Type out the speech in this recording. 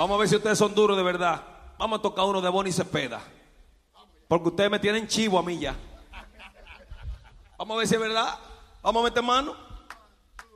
Vamos a ver si ustedes son duros de verdad. Vamos a tocar uno de Bonnie Cepeda, porque ustedes me tienen chivo a mí ya. Vamos a ver si es verdad. Vamos a meter mano.